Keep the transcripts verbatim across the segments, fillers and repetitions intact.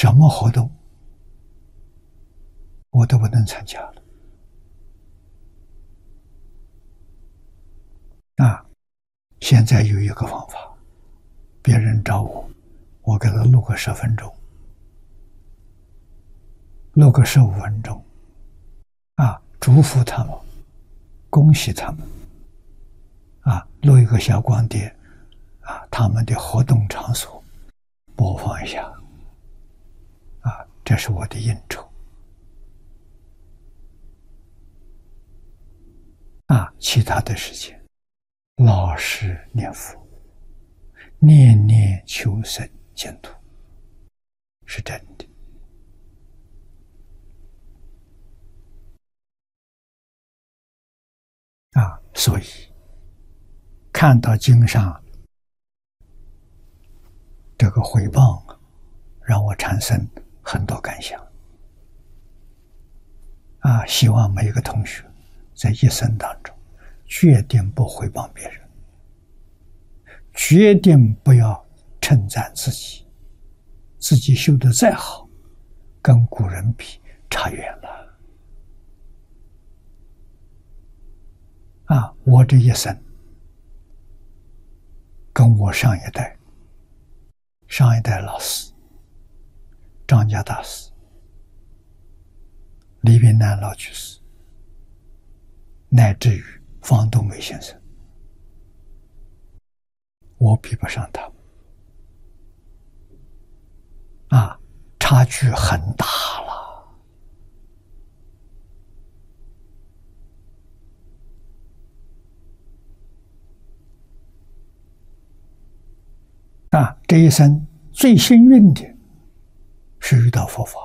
什么活动我都不能参加了。啊，现在有一个方法，别人找我，我给他录个十分钟，录个十五分钟，啊，祝福他们，恭喜他们，啊，录一个小光碟，啊，他们的活动场所播放一下，啊，这是我的应酬。啊，其他的事情，老实念佛，念念求生净土，是真的。啊，所以看到经上这个回报，让我产生很多感想。啊，希望每一个同学在一生当中，决定不诽谤别人，决定不要称赞自己，自己修得再好，跟古人比差远了。啊，我这一生跟我上一代上一代老师张家大师、李炳南老居士，乃至于方东梅先生，我比不上他们。啊，差距很大了。啊，这一生最幸运的是遇到佛法，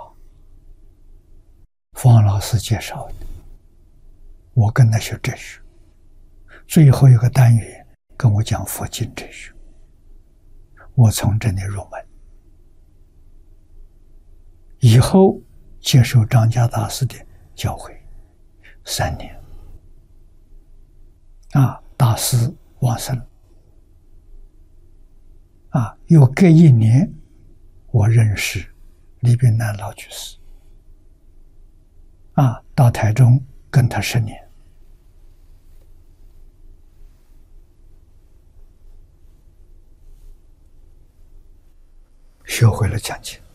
方老师介绍的，我跟他学哲学，最后一个单元跟我讲佛经哲学，我从这里入门，以后接受张家大师的教诲三年。啊，大师往生，啊，又隔一年，我认识李炳南老居士，啊，到台中跟他十年，学会了讲经。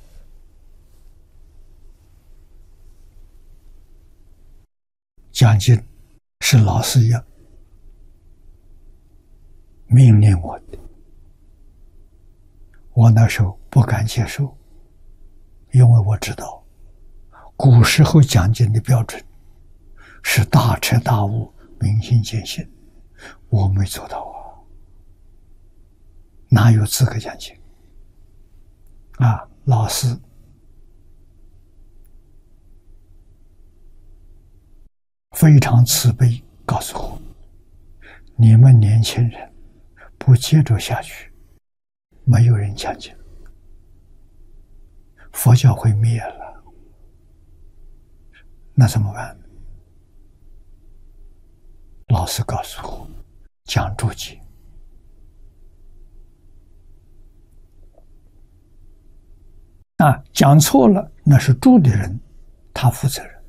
讲经是老师要命令我的，我那时候不敢接受，因为我知道古时候讲经的标准是大彻大悟、明心见性，我没做到啊，哪有资格讲经啊？老师非常慈悲，告诉我，你们年轻人不接着下去，没有人讲经，佛教会灭了，那怎么办？老师告诉我，讲注解，啊，讲错了那是注的人，他负责任。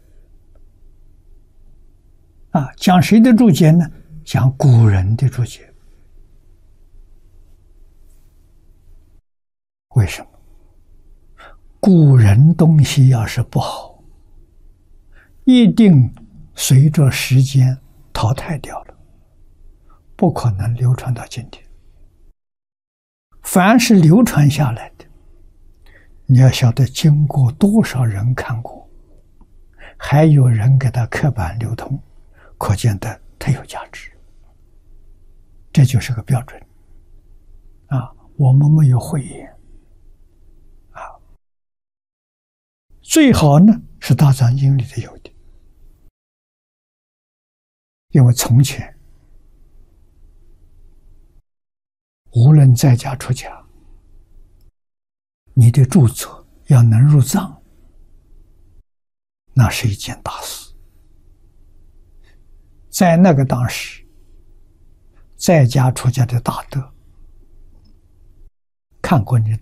啊，讲谁的注解呢？讲古人的注解。为什么？古人东西要是不好，一定随着时间淘汰掉了，不可能流传到今天。凡是流传下来的，你要晓得经过多少人看过，还有人给它刻板流通，可见的它有价值。这就是个标准啊！我们没有讳言啊，最好呢是大藏经里的有的，因为从前无论在家出家，你的著作要能入藏，那是一件大事。在那个当时，在家出家的大德看过你